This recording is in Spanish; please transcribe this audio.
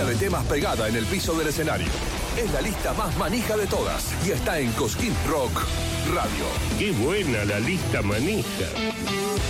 de temas pegada en el piso del escenario. Es la lista más manija de todas y está en Cosquín Rock Radio. ¡Qué buena la lista manija!